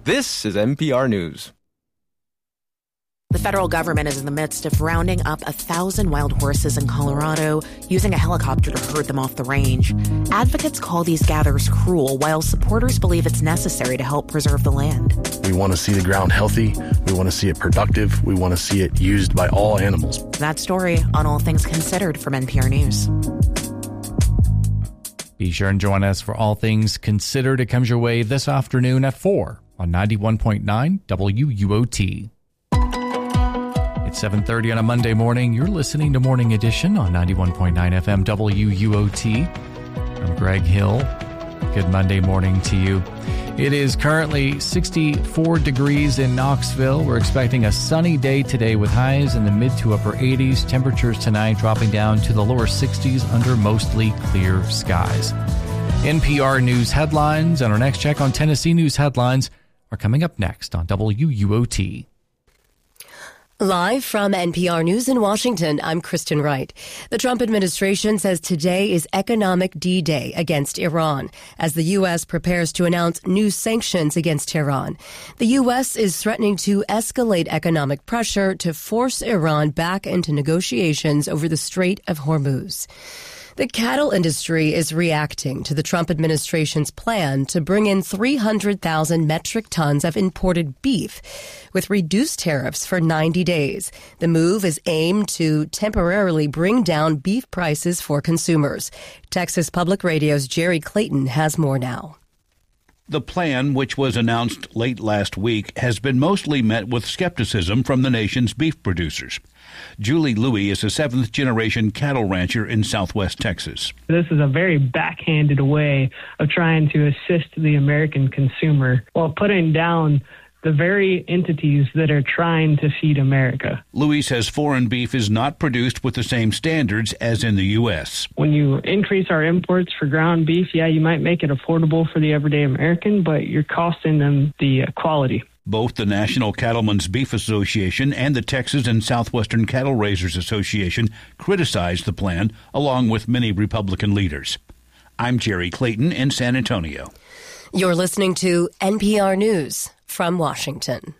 This is NPR News. The federal government is in the midst of rounding up 1,000 wild horses in Colorado, using a helicopter to herd them off the range. Advocates call these gathers cruel, while supporters believe it's necessary to help preserve the land. We want to see the ground healthy. We want to see it productive. We want to see it used by all animals. That story on All Things Considered from NPR News. Be sure and join us for All Things Considered. It comes your way this afternoon at 4 on 91.9 WUOT. It's 7:30 on a Monday morning. You're listening to Morning Edition on 91.9 FM WUOT. I'm Greg Hill. Good Monday morning to you. It is currently 64 degrees in Knoxville. We're expecting a sunny day today with highs in the mid to upper 80s. Temperatures tonight dropping down to the lower 60s under mostly clear skies. NPR News headlines and our next check on Tennessee news headlines are coming up next on WUOT. Live from NPR News in Washington, I'm Kristen Wright. The Trump administration says today is Economic D-Day against Iran, as the U.S. prepares to announce new sanctions against Tehran. The U.S. is threatening to escalate economic pressure to force Iran back into negotiations over the Strait of Hormuz. The cattle industry is reacting to the Trump administration's plan to bring in 300,000 metric tons of imported beef with reduced tariffs for 90 days. The move is aimed to temporarily bring down beef prices for consumers. Texas Public Radio's Jerry Clayton has more now. The plan, which was announced late last week, has been mostly met with skepticism from the nation's beef producers. Julie Louie is a seventh-generation cattle rancher in southwest Texas. This is a very backhanded way of trying to assist the American consumer while putting down the very entities that are trying to feed America. Louie says foreign beef is not produced with the same standards as in the U.S. When you increase our imports for ground beef, yeah, you might make it affordable for the everyday American, but you're costing them the quality. Both the National Cattlemen's Beef Association and the Texas and Southwestern Cattle Raisers Association criticized the plan, along with many Republican leaders. I'm Jerry Clayton in San Antonio. You're listening to NPR News from Washington.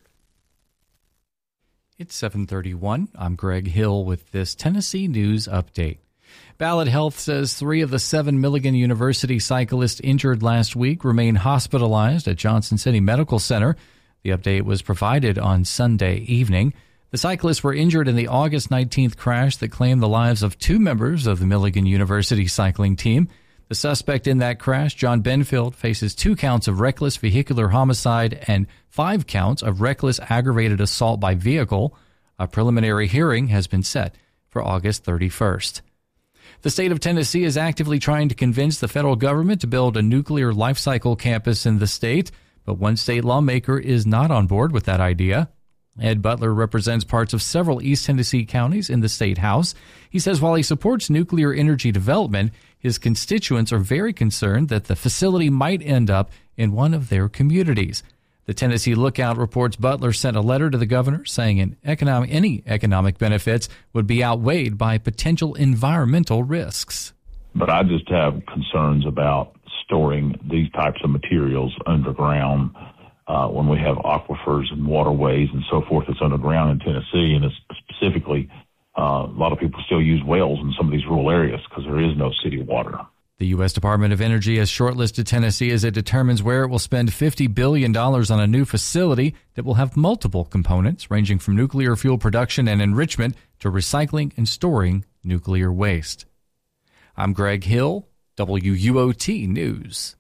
It's 7:31. I'm Greg Hill with this Tennessee News Update. Ballot Health says 3 of the 7 Milligan University cyclists injured last week remain hospitalized at Johnson City Medical Center. The update was provided on Sunday evening. The cyclists were injured in the August 19th crash that claimed the lives of 2 members of the Milligan University cycling team. The suspect in that crash, John Benfield, faces 2 counts of reckless vehicular homicide and 5 counts of reckless aggravated assault by vehicle. A preliminary hearing has been set for August 31st. The state of Tennessee is actively trying to convince the federal government to build a nuclear life cycle campus in the state, but one state lawmaker is not on board with that idea. Ed Butler represents parts of several East Tennessee counties in the state house. He says while he supports nuclear energy development, his constituents are very concerned that the facility might end up in one of their communities. The Tennessee Lookout reports Butler sent a letter to the governor saying any economic benefits would be outweighed by potential environmental risks. But I just have concerns about storing these types of materials underground when we have aquifers and waterways and so forth that's underground in Tennessee, and it's specifically a lot of people still use wells in some of these rural areas because there is no city water. The U.S. Department of Energy has shortlisted Tennessee as it determines where it will spend $50 billion on a new facility that will have multiple components ranging from nuclear fuel production and enrichment to recycling and storing nuclear waste. I'm Greg Hill, WUOT News.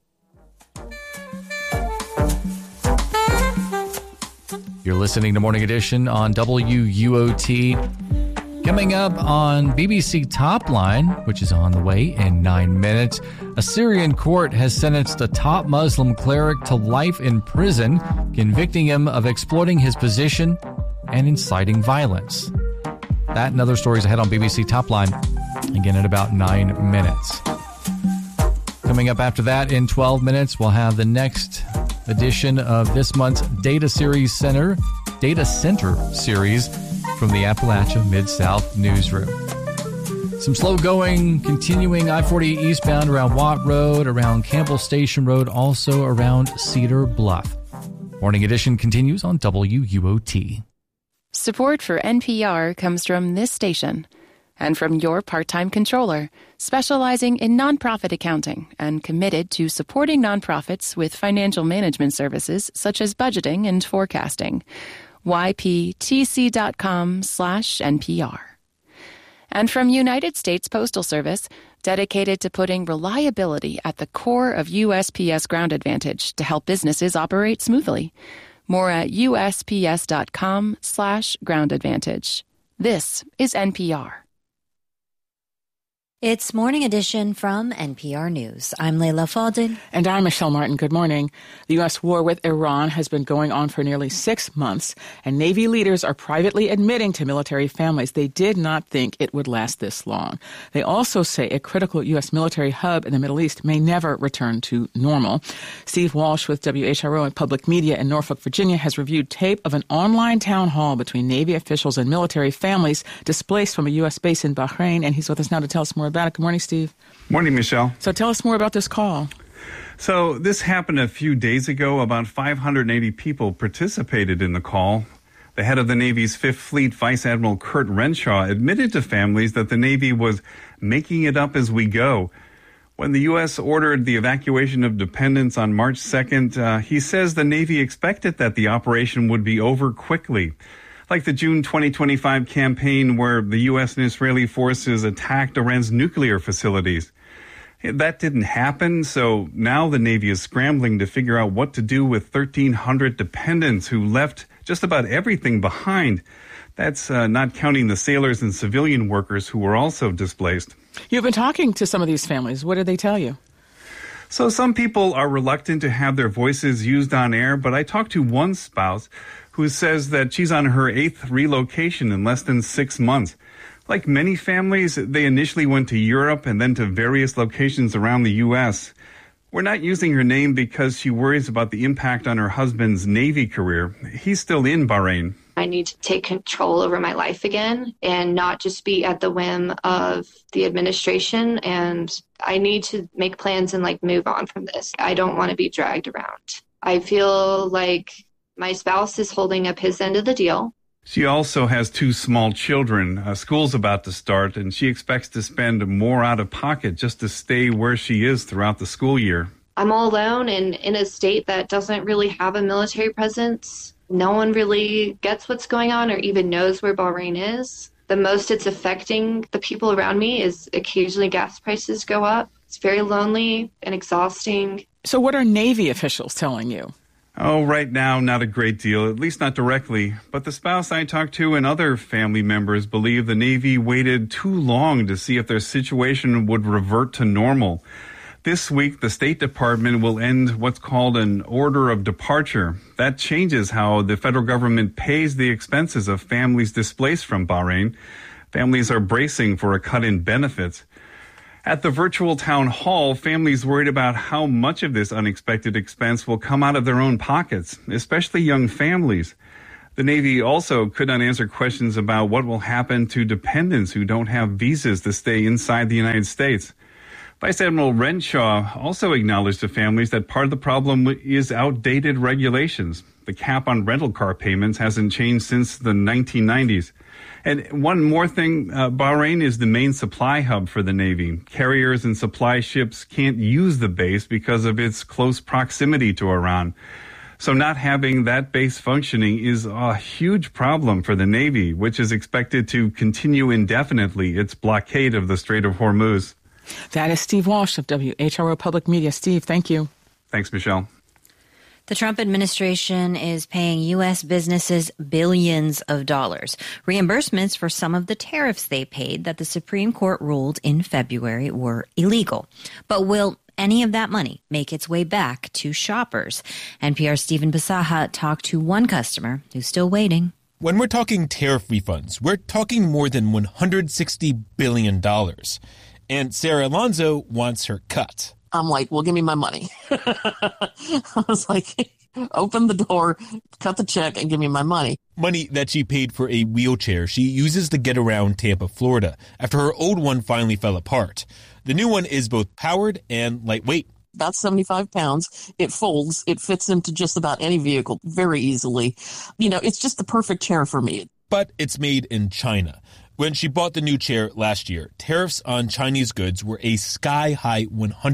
You're listening to Morning Edition on WUOT. Coming up on BBC Top Line, which is on the way in 9 minutes, a Syrian court has sentenced a top Muslim cleric to life in prison, convicting him of exploiting his position and inciting violence. That and other stories ahead on BBC Top Line, again in about 9 minutes. Coming up after that in 12 minutes, we'll have the next edition of this month's Data Center series from the Appalachia Mid-South Newsroom. Some slow-going, continuing I-40 eastbound around Watt Road, around Campbell Station Road, also around Cedar Bluff. Morning Edition continues on WUOT. Support for NPR comes from this station and from your part-time controller, specializing in nonprofit accounting and committed to supporting nonprofits with financial management services such as budgeting and forecasting. yptc.com/NPR. And from United States Postal Service, dedicated to putting reliability at the core of USPS Ground Advantage to help businesses operate smoothly. More at USPS.com/Ground Advantage. This is NPR. It's Morning Edition from NPR News. I'm Leila Fadel. And I'm Michelle Martin. Good morning. The U.S. war with Iran has been going on for nearly 6 months, and Navy leaders are privately admitting to military families they did not think it would last this long. They also say a critical U.S. military hub in the Middle East may never return to normal. Steve Walsh with WHRO and Public Media in Norfolk, Virginia, has reviewed tape of an online town hall between Navy officials and military families displaced from a U.S. base in Bahrain, and he's with us now to tell us more about it. Good morning, Steve. Morning, Michelle. So tell us more about this call. So this happened a few days ago. About 580 people participated in the call. The head of the Navy's Fifth Fleet, Vice Admiral Kurt Renshaw, admitted to families that the Navy was making it up as we go. When the U.S. ordered the evacuation of dependents on March 2nd, he says the Navy expected that the operation would be over quickly. Like the June 2025 campaign where the U.S. and Israeli forces attacked Iran's nuclear facilities. That didn't happen, so now the Navy is scrambling to figure out what to do with 1,300 dependents who left just about everything behind. That's not counting the sailors and civilian workers who were also displaced. You've been talking to some of these families. What did they tell you? So some people are reluctant to have their voices used on air, but I talked to one spouse who says that she's on her 8th relocation in less than 6 months. Like many families, they initially went to Europe and then to various locations around the U.S. We're not using her name because she worries about the impact on her husband's Navy career. He's still in Bahrain. I need to take control over my life again and not just be at the whim of the administration. And I need to make plans and move on from this. I don't want to be dragged around. I feel like my spouse is holding up his end of the deal. She also has 2 small children. School's about to start, and she expects to spend more out of pocket just to stay where she is throughout the school year. I'm all alone and in a state that doesn't really have a military presence. No one really gets what's going on or even knows where Bahrain is. The most it's affecting the people around me is occasionally gas prices go up. It's very lonely and exhausting. So what are Navy officials telling you? Oh, right now, not a great deal, at least not directly. But the spouse I talked to and other family members believe the Navy waited too long to see if their situation would revert to normal. This week, the State Department will end what's called an order of departure. That changes how the federal government pays the expenses of families displaced from Bahrain. Families are bracing for a cut in benefits. At the virtual town hall, families worried about how much of this unexpected expense will come out of their own pockets, especially young families. The Navy also could not answer questions about what will happen to dependents who don't have visas to stay inside the United States. Vice Admiral Renshaw also acknowledged to families that part of the problem is outdated regulations. The cap on rental car payments hasn't changed since the 1990s. And one more thing, Bahrain is the main supply hub for the Navy. Carriers and supply ships can't use the base because of its close proximity to Iran. So not having that base functioning is a huge problem for the Navy, which is expected to continue indefinitely its blockade of the Strait of Hormuz. That is Steve Walsh of WHRO Public Media. Steve, thank you. Thanks, Michelle. The Trump administration is paying U.S. businesses billions of dollars, reimbursements for some of the tariffs they paid that the Supreme Court ruled in February were illegal. But will any of that money make its way back to shoppers? NPR's Stephen Basaha talked to one customer who's still waiting. When we're talking tariff refunds, we're talking more than $160 billion. And Sarah Alonso wants her cut. I'm like, well, give me my money. I was like, open the door, cut the check, and give me my money. Money that she paid for a wheelchair she uses to get around Tampa, Florida, after her old one finally fell apart. The new one is both powered and lightweight. about 75 pounds. It folds. It fits into just about any vehicle very easily. It's just the perfect chair for me. But it's made in China. When she bought the new chair last year, tariffs on Chinese goods were a sky-high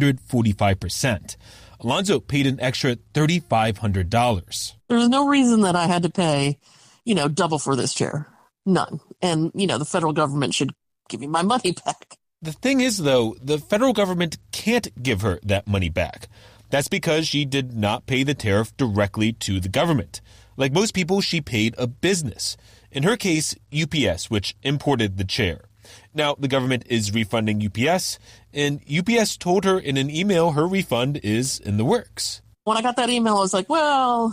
145%. Alonzo paid an extra $3,500. There's no reason that I had to pay, double for this chair. None. And, the federal government should give me my money back. The thing is, though, the federal government can't give her that money back. That's because she did not pay the tariff directly to the government. Like most people, she paid a business. In her case, UPS, which imported the chair. Now, the government is refunding UPS, and UPS told her in an email her refund is in the works. When I got that email, I was like, well,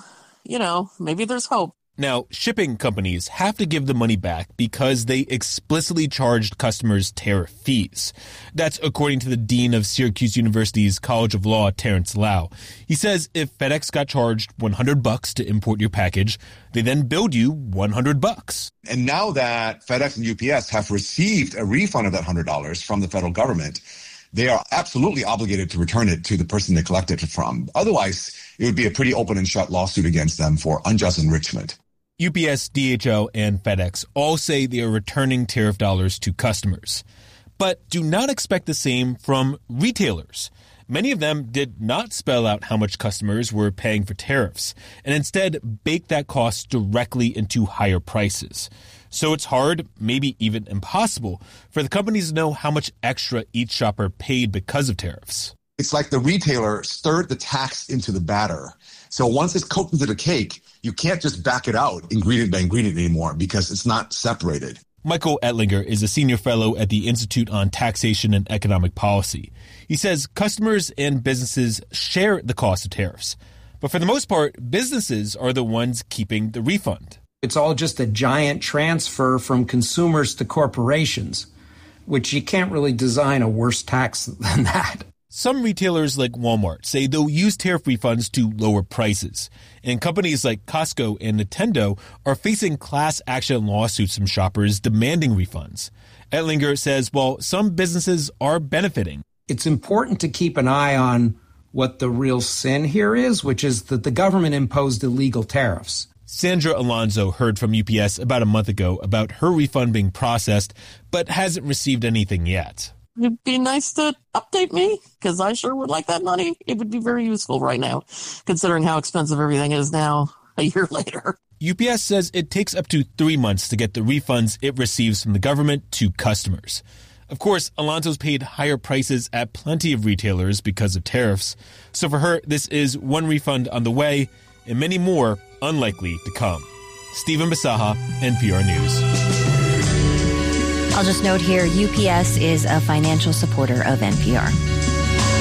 maybe there's hope. Now, shipping companies have to give the money back because they explicitly charged customers tariff fees. That's according to the dean of Syracuse University's College of Law, Terrence Lau. He says if FedEx got charged $100 to import your package, they then billed you $100. And now that FedEx and UPS have received a refund of that $100 from the federal government, they are absolutely obligated to return it to the person they collected it from. Otherwise, it would be a pretty open and shut lawsuit against them for unjust enrichment. UPS, DHL, and FedEx all say they are returning tariff dollars to customers. But do not expect the same from retailers. Many of them did not spell out how much customers were paying for tariffs, and instead bake that cost directly into higher prices. So it's hard, maybe even impossible, for the companies to know how much extra each shopper paid because of tariffs. It's like the retailer stirred the tax into the batter. So once it's cooked into the cake, you can't just back it out ingredient by ingredient anymore because it's not separated. Michael Ettlinger is a senior fellow at the Institute on Taxation and Economic Policy. He says customers and businesses share the cost of tariffs. But for the most part, businesses are the ones keeping the refund. It's all just a giant transfer from consumers to corporations, which you can't really design a worse tax than that. Some retailers like Walmart say they'll use tariff refunds to lower prices. And companies like Costco and Nintendo are facing class action lawsuits from shoppers demanding refunds. Ettlinger says while some businesses are benefiting, it's important to keep an eye on what the real sin here is, which is that the government imposed illegal tariffs. Sandra Alonzo heard from UPS about a month ago about her refund being processed, but hasn't received anything yet. It'd be nice to update me, because I sure would like that money. It would be very useful right now, considering how expensive everything is now a year later. UPS says it takes up to 3 months to get the refunds it receives from the government to customers. Of course, Alonzo's paid higher prices at plenty of retailers because of tariffs. So for her, this is one refund on the way, and many more unlikely to come. Stephen Basaha, NPR News. I'll just note here, UPS is a financial supporter of NPR.